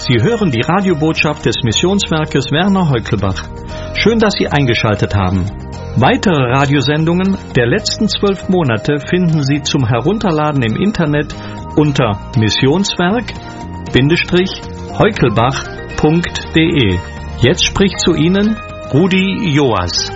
Sie hören die Radiobotschaft des Missionswerkes Werner Heukelbach. Schön, dass Sie eingeschaltet haben. Weitere Radiosendungen der letzten 12 Monate finden Sie zum Herunterladen im Internet unter missionswerk-heukelbach.de. Jetzt spricht zu Ihnen Rudi Joas.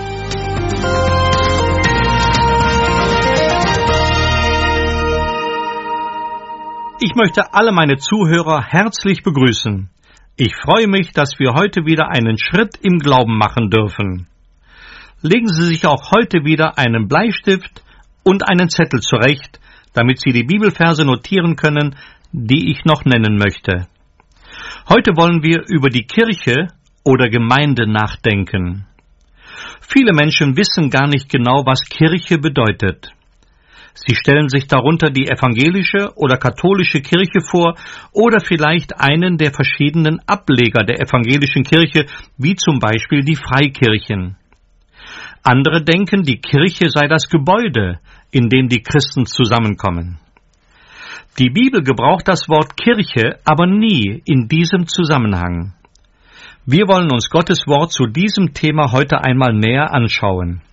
Ich möchte alle meine Zuhörer herzlich begrüßen. Ich freue mich, dass wir heute wieder einen Schritt im Glauben machen dürfen. Legen Sie sich auch heute wieder einen Bleistift und einen Zettel zurecht, damit Sie die Bibelverse notieren können, die ich noch nennen möchte. Heute wollen wir über die Kirche oder Gemeinde nachdenken. Viele Menschen wissen gar nicht genau, was Kirche bedeutet. Sie stellen sich darunter die evangelische oder katholische Kirche vor oder vielleicht einen der verschiedenen Ableger der evangelischen Kirche, wie zum Beispiel die Freikirchen. Andere denken, die Kirche sei das Gebäude, in dem die Christen zusammenkommen. Die Bibel gebraucht das Wort Kirche aber nie in diesem Zusammenhang. Wir wollen uns Gottes Wort zu diesem Thema heute einmal näher anschauen.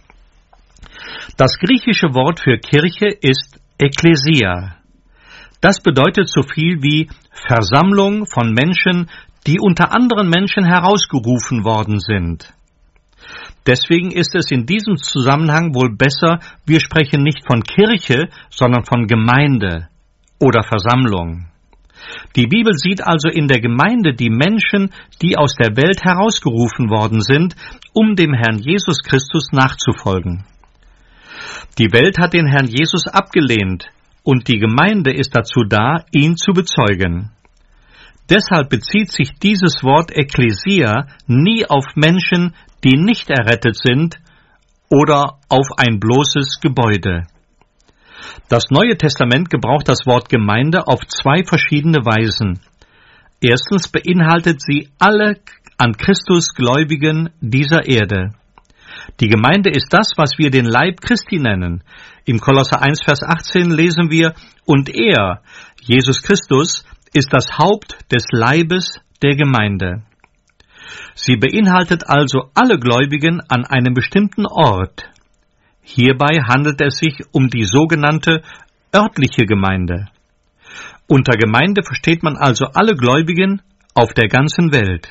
Das griechische Wort für Kirche ist Ekklesia. Das bedeutet so viel wie Versammlung von Menschen, die unter anderen Menschen herausgerufen worden sind. Deswegen ist es in diesem Zusammenhang wohl besser, wir sprechen nicht von Kirche, sondern von Gemeinde oder Versammlung. Die Bibel sieht also in der Gemeinde die Menschen, die aus der Welt herausgerufen worden sind, um dem Herrn Jesus Christus nachzufolgen. Die Welt hat den Herrn Jesus abgelehnt und die Gemeinde ist dazu da, ihn zu bezeugen. Deshalb bezieht sich dieses Wort Ekklesia nie auf Menschen, die nicht errettet sind oder auf ein bloßes Gebäude. Das Neue Testament gebraucht das Wort Gemeinde auf zwei verschiedene Weisen. Erstens beinhaltet sie alle an Christus Gläubigen dieser Erde. Die Gemeinde ist das, was wir den Leib Christi nennen. Im Kolosser 1, Vers 18 lesen wir, und er, Jesus Christus, ist das Haupt des Leibes der Gemeinde. Sie beinhaltet also alle Gläubigen an einem bestimmten Ort. Hierbei handelt es sich um die sogenannte örtliche Gemeinde. Unter Gemeinde versteht man also alle Gläubigen auf der ganzen Welt.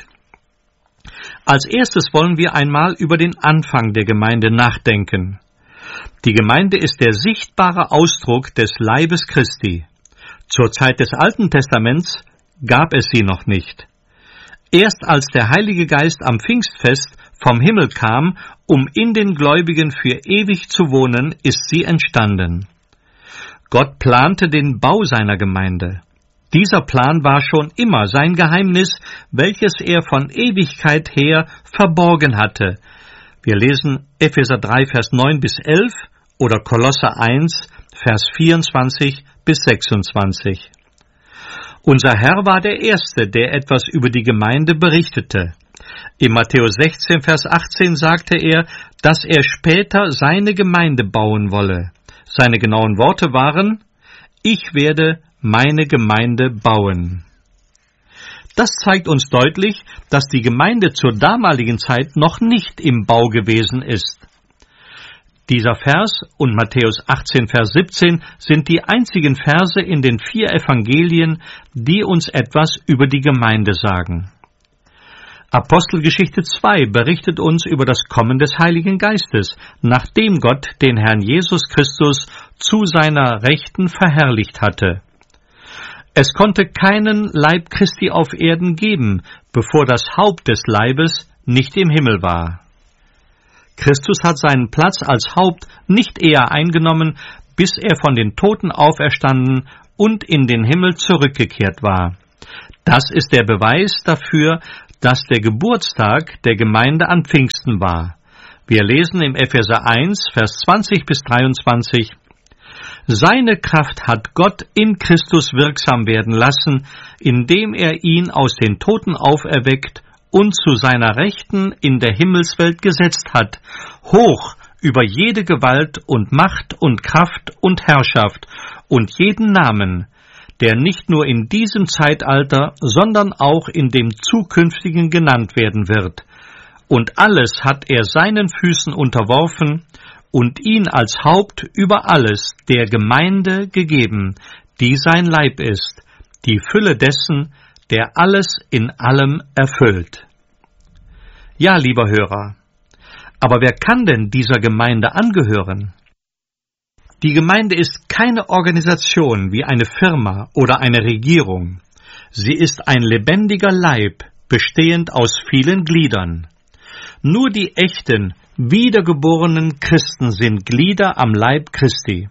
Als erstes wollen wir einmal über den Anfang der Gemeinde nachdenken. Die Gemeinde ist der sichtbare Ausdruck des Leibes Christi. Zur Zeit des Alten Testaments gab es sie noch nicht. Erst als der Heilige Geist am Pfingstfest vom Himmel kam, um in den Gläubigen für ewig zu wohnen, ist sie entstanden. Gott plante den Bau seiner Gemeinde. Dieser Plan war schon immer sein Geheimnis, welches er von Ewigkeit her verborgen hatte. Wir lesen Epheser 3, Vers 9 bis 11 oder Kolosser 1, Vers 24 bis 26. Unser Herr war der Erste, der etwas über die Gemeinde berichtete. In Matthäus 16, Vers 18 sagte er, dass er später seine Gemeinde bauen wolle. Seine genauen Worte waren, ich werde meine Gemeinde bauen. Das zeigt uns deutlich, dass die Gemeinde zur damaligen Zeit noch nicht im Bau gewesen ist. Dieser Vers und Matthäus 18, Vers 17 sind die einzigen Verse in den 4 Evangelien, die uns etwas über die Gemeinde sagen. Apostelgeschichte 2 berichtet uns über das Kommen des Heiligen Geistes, nachdem Gott den Herrn Jesus Christus zu seiner Rechten verherrlicht hatte. Es konnte keinen Leib Christi auf Erden geben, bevor das Haupt des Leibes nicht im Himmel war. Christus hat seinen Platz als Haupt nicht eher eingenommen, bis er von den Toten auferstanden und in den Himmel zurückgekehrt war. Das ist der Beweis dafür, dass der Geburtstag der Gemeinde an Pfingsten war. Wir lesen im Epheser 1, Vers 20 bis 23, Seine Kraft hat Gott in Christus wirksam werden lassen, indem er ihn aus den Toten auferweckt und zu seiner Rechten in der Himmelswelt gesetzt hat, hoch über jede Gewalt und Macht und Kraft und Herrschaft und jeden Namen, der nicht nur in diesem Zeitalter, sondern auch in dem zukünftigen genannt werden wird. Und alles hat er seinen Füßen unterworfen und ihn als Haupt über alles der Gemeinde gegeben, die sein Leib ist, die Fülle dessen, der alles in allem erfüllt. Ja, lieber Hörer, aber wer kann denn dieser Gemeinde angehören? Die Gemeinde ist keine Organisation wie eine Firma oder eine Regierung. Sie ist ein lebendiger Leib, bestehend aus vielen Gliedern. Nur die echten, wiedergeborenen Christen sind Glieder am Leib Christi.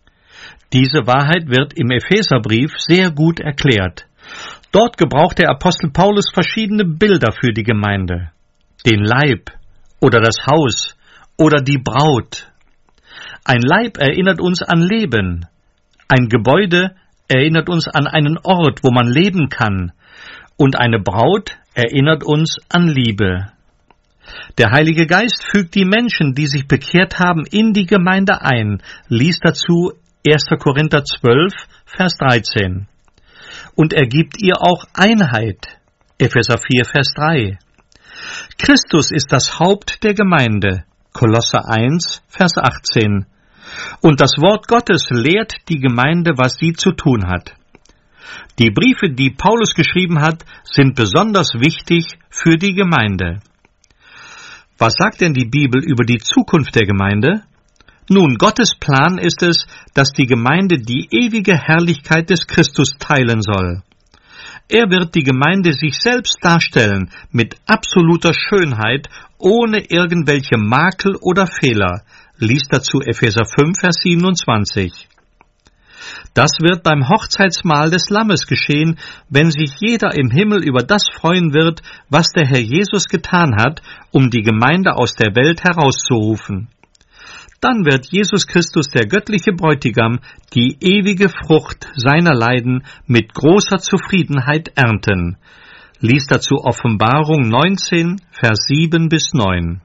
Diese Wahrheit wird im Epheserbrief sehr gut erklärt. Dort gebraucht der Apostel Paulus verschiedene Bilder für die Gemeinde. Den Leib oder das Haus oder die Braut. Ein Leib erinnert uns an Leben. Ein Gebäude erinnert uns an einen Ort, wo man leben kann. Und eine Braut erinnert uns an Liebe. Der Heilige Geist fügt die Menschen, die sich bekehrt haben, in die Gemeinde ein. Lies dazu 1. Korinther 12, Vers 13. Und er gibt ihr auch Einheit. Epheser 4, Vers 3. Christus ist das Haupt der Gemeinde. Kolosser 1, Vers 18. Und das Wort Gottes lehrt die Gemeinde, was sie zu tun hat. Die Briefe, die Paulus geschrieben hat, sind besonders wichtig für die Gemeinde. Was sagt denn die Bibel über die Zukunft der Gemeinde? Nun, Gottes Plan ist es, dass die Gemeinde die ewige Herrlichkeit des Christus teilen soll. Er wird die Gemeinde sich selbst darstellen, mit absoluter Schönheit, ohne irgendwelche Makel oder Fehler. Lies dazu Epheser 5, Vers 27. Das wird beim Hochzeitsmahl des Lammes geschehen, wenn sich jeder im Himmel über das freuen wird, was der Herr Jesus getan hat, um die Gemeinde aus der Welt herauszurufen. Dann wird Jesus Christus, der göttliche Bräutigam, die ewige Frucht seiner Leiden mit großer Zufriedenheit ernten. Lies dazu Offenbarung 19, Vers 7 bis 9.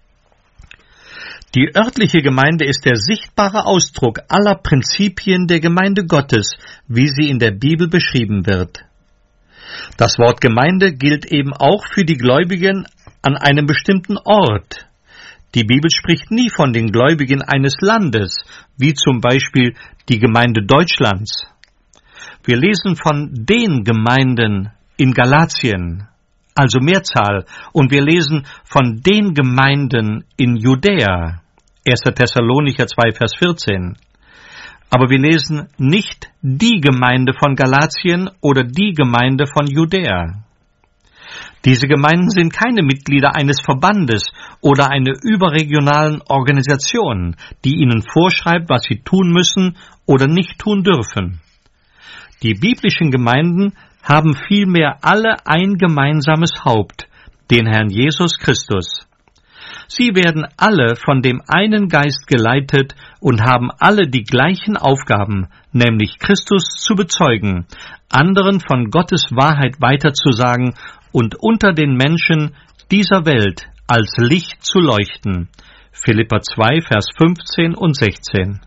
Die örtliche Gemeinde ist der sichtbare Ausdruck aller Prinzipien der Gemeinde Gottes, wie sie in der Bibel beschrieben wird. Das Wort Gemeinde gilt eben auch für die Gläubigen an einem bestimmten Ort. Die Bibel spricht nie von den Gläubigen eines Landes, wie zum Beispiel die Gemeinde Deutschlands. Wir lesen von den Gemeinden in Galatien, also Mehrzahl, und wir lesen von den Gemeinden in Judäa, 1. Thessalonicher 2, Vers 14. Aber wir lesen nicht die Gemeinde von Galatien oder die Gemeinde von Judäa. Diese Gemeinden sind keine Mitglieder eines Verbandes oder einer überregionalen Organisation, die ihnen vorschreibt, was sie tun müssen oder nicht tun dürfen. Die biblischen Gemeinden haben vielmehr alle ein gemeinsames Haupt, den Herrn Jesus Christus. Sie werden alle von dem einen Geist geleitet und haben alle die gleichen Aufgaben, nämlich Christus zu bezeugen, anderen von Gottes Wahrheit weiterzusagen und unter den Menschen dieser Welt als Licht zu leuchten. Philipper 2, Vers 15 und 16.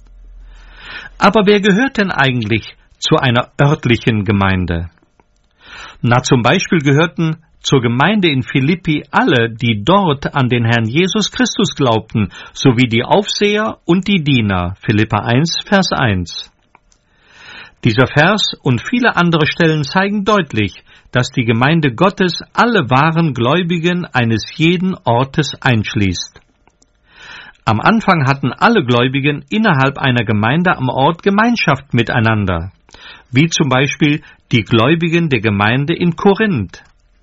Aber wer gehört denn eigentlich zu einer örtlichen Gemeinde? Na, zum Beispiel gehörten zur Gemeinde in Philippi alle, die dort an den Herrn Jesus Christus glaubten, sowie die Aufseher und die Diener. Philipper 1, Vers 1. Dieser Vers und viele andere Stellen zeigen deutlich, dass die Gemeinde Gottes alle wahren Gläubigen eines jeden Ortes einschließt. Am Anfang hatten alle Gläubigen innerhalb einer Gemeinde am Ort Gemeinschaft miteinander, wie zum Beispiel die Gläubigen der Gemeinde in Korinth.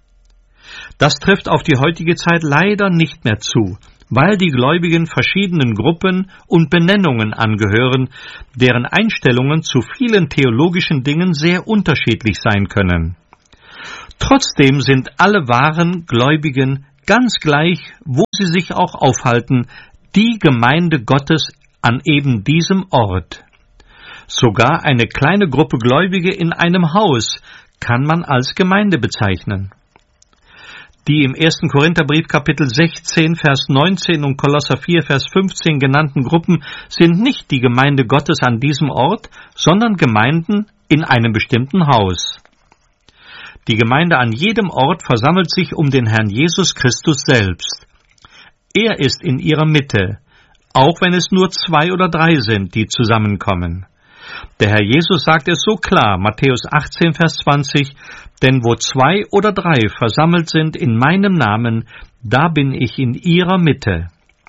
Das trifft auf die heutige Zeit leider nicht mehr zu, weil die Gläubigen verschiedenen Gruppen und Benennungen angehören, deren Einstellungen zu vielen theologischen Dingen sehr unterschiedlich sein können. Trotzdem sind alle wahren Gläubigen ganz gleich, wo sie sich auch aufhalten, die Gemeinde Gottes an eben diesem Ort. Sogar eine kleine Gruppe Gläubige in einem Haus kann man als Gemeinde bezeichnen. Die im 1. Korintherbrief Kapitel 16, Vers 19 und Kolosser 4, Vers 15 genannten Gruppen sind nicht die Gemeinde Gottes an diesem Ort, sondern Gemeinden in einem bestimmten Haus. Die Gemeinde an jedem Ort versammelt sich um den Herrn Jesus Christus selbst. Er ist in ihrer Mitte, auch wenn es nur 2 oder 3 sind, die zusammenkommen. Der Herr Jesus sagt es so klar, Matthäus 18, Vers 20, denn wo 2 oder 3 versammelt sind in meinem Namen, da bin ich in ihrer Mitte.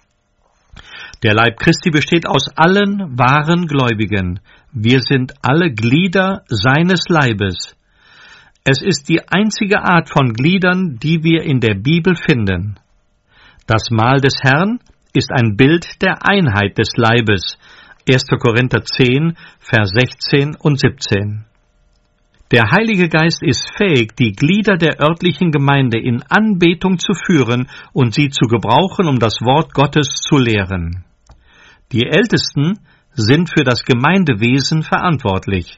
Der Leib Christi besteht aus allen wahren Gläubigen. Wir sind alle Glieder seines Leibes. Es ist die einzige Art von Gliedern, die wir in der Bibel finden. Das Mahl des Herrn ist ein Bild der Einheit des Leibes. 1. Korinther 10, Vers 16 und 17. Der Heilige Geist ist fähig, die Glieder der örtlichen Gemeinde in Anbetung zu führen und sie zu gebrauchen, um das Wort Gottes zu lehren. Die Ältesten sind für das Gemeindewesen verantwortlich.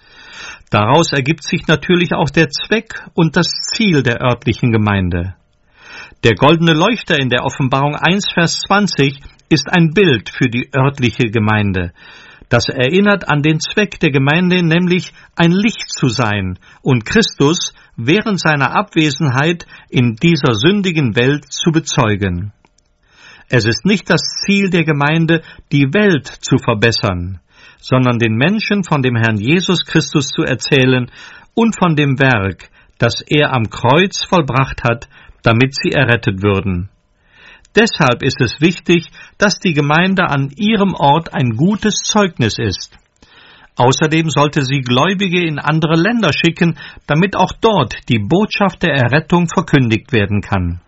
Daraus ergibt sich natürlich auch der Zweck und das Ziel der örtlichen Gemeinde. Der goldene Leuchter in der Offenbarung 1, Vers 20 ist ein Bild für die örtliche Gemeinde. Das erinnert an den Zweck der Gemeinde, nämlich ein Licht zu sein und Christus während seiner Abwesenheit in dieser sündigen Welt zu bezeugen. Es ist nicht das Ziel der Gemeinde, die Welt zu verbessern, sondern den Menschen von dem Herrn Jesus Christus zu erzählen und von dem Werk, das er am Kreuz vollbracht hat, damit sie errettet würden. Deshalb ist es wichtig, dass die Gemeinde an ihrem Ort ein gutes Zeugnis ist. Außerdem sollte sie Gläubige in andere Länder schicken, damit auch dort die Botschaft der Errettung verkündigt werden kann.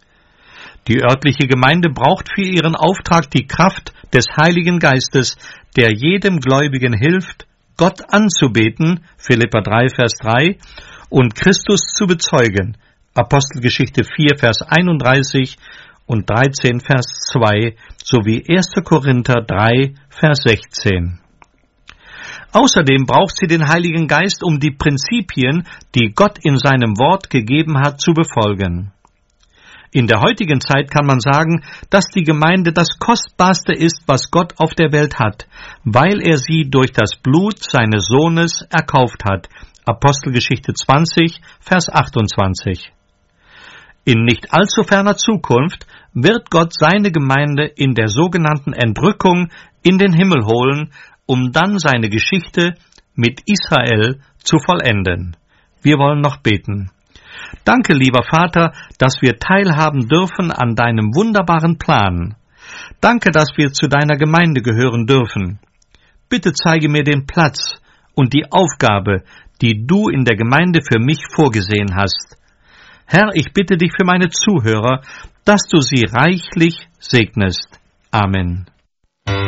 Die örtliche Gemeinde braucht für ihren Auftrag die Kraft des Heiligen Geistes, der jedem Gläubigen hilft, Gott anzubeten, Philipper 3, Vers 3, und Christus zu bezeugen, Apostelgeschichte 4, Vers 31 und 13, Vers 2, sowie 1. Korinther 3, Vers 16. Außerdem braucht sie den Heiligen Geist, um die Prinzipien, die Gott in seinem Wort gegeben hat, zu befolgen. In der heutigen Zeit kann man sagen, dass die Gemeinde das Kostbarste ist, was Gott auf der Welt hat, weil er sie durch das Blut seines Sohnes erkauft hat. Apostelgeschichte 20, Vers 28. In nicht allzu ferner Zukunft wird Gott seine Gemeinde in der sogenannten Entrückung in den Himmel holen, um dann seine Geschichte mit Israel zu vollenden. Wir wollen noch beten. Danke, lieber Vater, dass wir teilhaben dürfen an deinem wunderbaren Plan. Danke, dass wir zu deiner Gemeinde gehören dürfen. Bitte zeige mir den Platz und die Aufgabe, die du in der Gemeinde für mich vorgesehen hast. Herr, ich bitte dich für meine Zuhörer, dass du sie reichlich segnest. Amen.